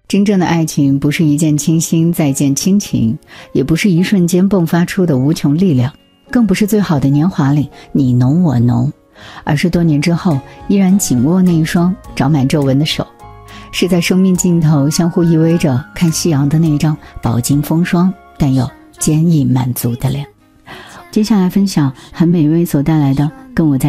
真正的爱情不是一见倾心再见亲情，也不是一瞬间迸发出的无穷力量，更不是最好的年华里你侬我侬，而是多年之后依然紧握那一双长满皱纹的手，是在生命尽头相互依偎着看夕阳的那张饱经风霜但又坚毅满足的脸。接下来分享韩美薇所带来的跟我在